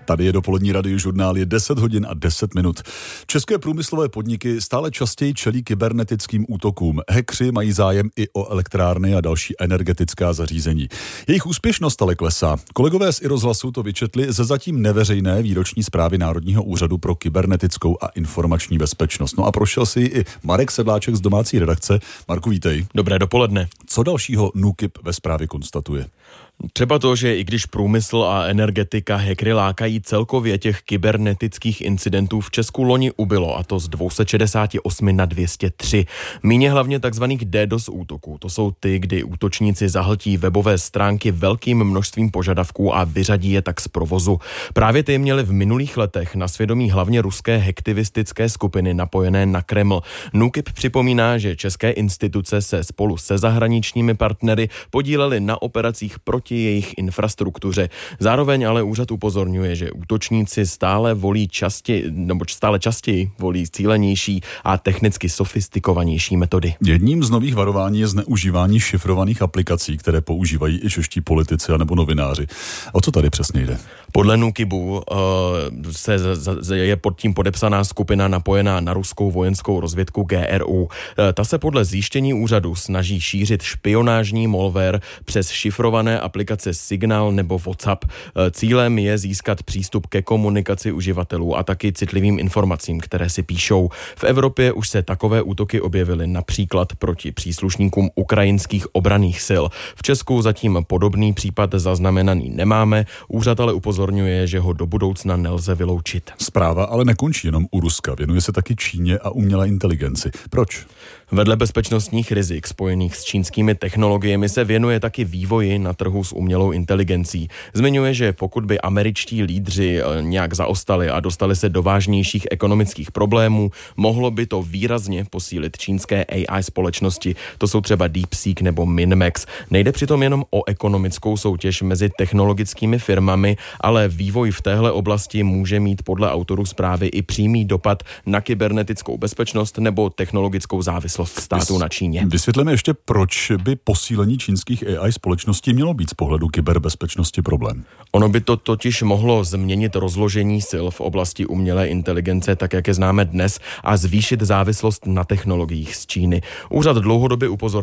Tady je dopolední radiožurnál, je 10 hodin a 10 minut. České průmyslové podniky stále častěji čelí kybernetickým útokům. Hackři mají zájem i o elektrárny a další energetická zařízení. Jejich úspěšnost ale klesá. Kolegové z iRozhlasu to vyčetli ze zatím neveřejné výroční zprávy Národního úřadu pro kybernetickou a informační bezpečnost. No a prošel si i Marek Sedláček z domácí redakce. Marku, vítej. Dobré dopoledne. Co dalšího NÚKIB ve zprávě konstatuje? Třeba to, že i když průmysl a energetika hackry lákají, celkově těch kybernetických incidentů v Česku loni ubylo, a to z 268 na 203. Míně hlavně takzvaných DDoS útoků. To jsou ty, kdy útočníci zahltí webové stránky velkým množstvím požadavků a vyřadí je tak z provozu. Právě ty měly v minulých letech na svědomí hlavně ruské hektivistické skupiny napojené na Kreml. NÚKIB připomíná, že české instituce se spolu se zahraničními partnery podílely na operacích proti jejich infrastruktuře. Zároveň ale úřad upozorňuje, že útočníci stále častěji volí cílenější a technicky sofistikovanější metody. Jedním z nových varování je zneužívání šifrovaných aplikací, které používají i čeští politici anebo novináři. O co tady přesně jde? Podle NÚKIBu je pod tím podepsaná skupina napojená na ruskou vojenskou rozvědku GRU. Ta se podle zjištění úřadu snaží šířit špionážní malware přes šifrované aplikace Signal nebo WhatsApp. Cílem je získat přístup ke komunikaci uživatelů a taky citlivým informacím, které si píšou. V Evropě už se takové útoky objevily například proti příslušníkům ukrajinských obranných sil. V Česku zatím podobný případ zaznamenaný nemáme. Úřad ale upozorňuje, že ho do budoucna nelze vyloučit. Zpráva ale nekončí jenom u Ruska. Věnuje se taky Číně a umělé inteligenci. Proč? Vedle bezpečnostních rizik spojených s čínskými technologiemi se věnuje taky vývoji na trhu s umělou inteligencí. Zmiňuje, že pokud by američtí lídři nějak zaostali a dostali se do vážnějších ekonomických problémů, mohlo by to výrazně posílit čínské AI společnosti. To jsou třeba DeepSeek nebo Minmax. Nejde přitom jenom o ekonomickou soutěž mezi technologickými firmami, ale vývoj v téhle oblasti může mít podle autorů zprávy i přímý dopad na kybernetickou bezpečnost nebo technologickou závislost států na Číně. Vysvětleme ještě, proč by posílení čínských AI společností mělo být z pohledu kyberbezpečnosti problém. Ono by to totiž mohlo změnit rozložení sil v oblasti umělé inteligence, tak jak je známe dnes, a zvýšit závislost na technologiích z Číny. Úřad dlouhodobě upozorňuje